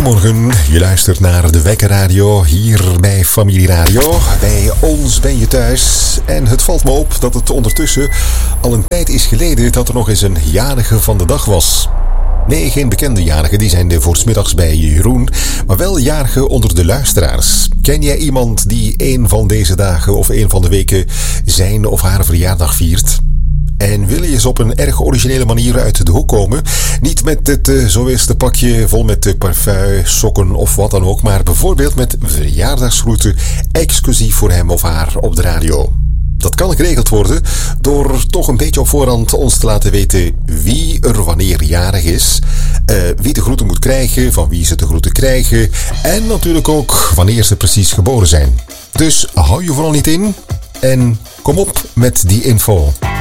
Goedemorgen, je luistert naar de Wekker Radio hier bij Familie Radio. Bij ons ben je thuis en het valt me op dat het ondertussen al een tijd is geleden dat er nog eens een jarige van de dag was. Nee, geen bekende jarigen, die zijn voor 's middags bij Jeroen, maar wel jarigen onder de luisteraars. Ken jij iemand die een van deze dagen of een van de weken zijn of haar verjaardag viert? En wil je eens op een erg originele manier uit de hoek komen? Niet met het zo eerste pakje vol met parfum, sokken of wat dan ook, maar bijvoorbeeld met verjaardagsgroeten exclusief voor hem of haar op de radio. Dat kan geregeld worden door toch een beetje op voorhand ons te laten weten wie er wanneer jarig is, wie de groeten moet krijgen, van wie ze de groeten krijgen en natuurlijk ook wanneer ze precies geboren zijn. Dus hou je vooral niet in en kom op met die info.